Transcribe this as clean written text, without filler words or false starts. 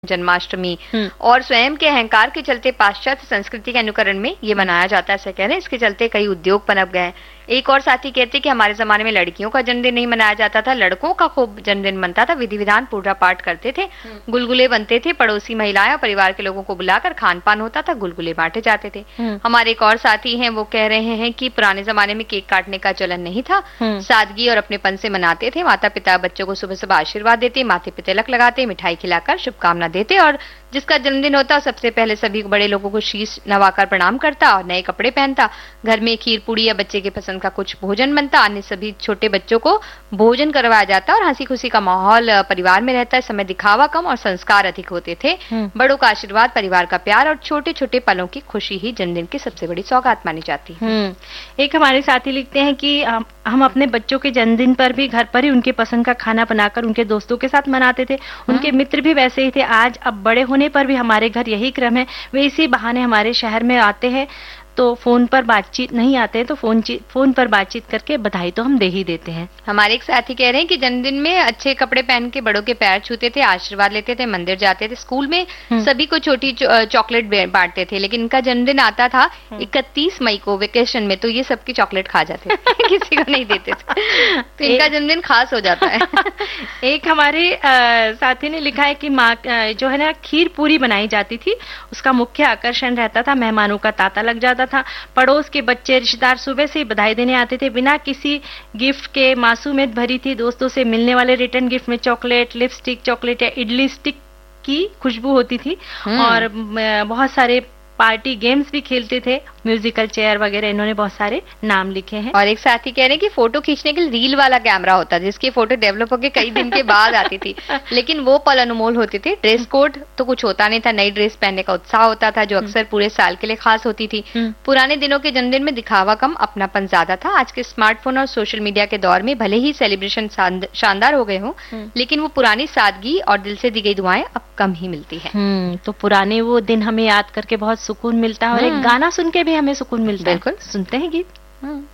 जन्माष्टमी और स्वयं के अहंकार के चलते पाश्चात्य संस्कृति के अनुकरण में ये मनाया जाता है, ऐसे कह रहे हैं। इसके चलते कई उद्योग पनप गए। एक और साथी कहते हैं कि हमारे जमाने में लड़कियों का जन्मदिन नहीं मनाया जाता था, लड़कों का खूब जन्मदिन मनता था। विधि विधान पूजा पाठ करते थे, गुलगुले बनते थे, पड़ोसी महिलाएं और परिवार के लोगों को बुलाकर खान पान होता था, गुलगुले बांटे जाते थे। हमारे एक और साथी हैं, वो कह रहे हैं कि पुराने जमाने में केक काटने का चलन नहीं था, सादगी और अपनेपन से मनाते थे। माता पिता बच्चों को सुबह सुबह आशीर्वाद देते, माथे पे तिलक लगाते, मिठाई खिलाकर शुभकामना देते और जिसका जन्मदिन होता सबसे पहले सभी बड़े लोगों को शीश नवाकर प्रणाम करता और नए कपड़े पहनता। घर में खीर पूड़ी या बच्चे के पसंद का कुछ भोजन बनता, अन्य सभी छोटे बच्चों को भोजन करवाया जाता और हंसी खुशी का माहौल परिवार में रहता है। समय दिखावा कम और संस्कार अधिक होते थे। बड़ों का आशीर्वाद, परिवार का प्यार और छोटे छोटे पलों की खुशी ही जन्मदिन की सबसे बड़ी सौगात मानी जाती है। एक हमारे साथी लिखते हैं कि हम अपने बच्चों के जन्मदिन पर भी घर पर ही उनके पसंद का खाना बनाकर उनके दोस्तों के साथ मनाते थे। उनके मित्र भी वैसे ही थे। आज अब बड़े होने पर भी हमारे घर यही क्रम है। वे इसी बहाने हमारे शहर में आते हैं तो फोन पर बातचीत नहीं आते हैं तो फोन पर बातचीत करके बधाई तो हम दे ही देते हैं। हमारे एक साथी कह रहे हैं कि जन्मदिन में अच्छे कपड़े पहन के बड़ों के पैर छूते थे, आशीर्वाद लेते थे, मंदिर जाते थे। स्कूल में सभी को छोटी चॉकलेट बांटते थे, लेकिन इनका जन्मदिन आता था 31 मई को वेकेशन में, तो ये सबकी चॉकलेट खा जाते थे किसी को नहीं देते थे, तो इनका जन्मदिन खास हो जाता है। एक हमारे साथी ने लिखा है कि माँ जो है ना खीर पूरी बनाई जाती थी, उसका मुख्य आकर्षण रहता था, मेहमानों का तांता लग जाता था। पड़ोस के बच्चे रिश्तेदार सुबह से बधाई देने आते थे बिना किसी गिफ्ट के। मासूमियत भरी थी। दोस्तों से मिलने वाले रिटर्न गिफ्ट में चॉकलेट, लिपस्टिक, चॉकलेट या इडली स्टिक की खुशबू होती थी और बहुत सारे पार्टी गेम्स भी खेलते थे, म्यूजिकल चेयर वगैरह। इन्होंने बहुत सारे नाम लिखे हैं। और एक साथी कह रहे हैं कि फोटो खींचने के लिए रील वाला कैमरा होता है, जिसकी फोटो डेवलप होकर कई दिन के बाद आती थी, लेकिन वो पल अनमोल होते थे। ड्रेस कोड तो कुछ होता नहीं था, नई ड्रेस पहनने का उत्साह होता था जो अक्सर पूरे साल के लिए खास होती थी। पुराने दिनों के जन्मदिन में दिखावा कम, अपनापन ज्यादा था। आज के स्मार्टफोन और सोशल मीडिया के दौर में भले ही सेलिब्रेशन शानदार हो गए हों, लेकिन वो पुरानी सादगी और दिल से दी गई दुआएं अब कम ही मिलती है। तो पुराने वो दिन हमें याद करके बहुत सुकून मिलता है और एक गाना सुन के भी हमें सुकून मिलता है। बिल्कुल, सुनते हैं गीत।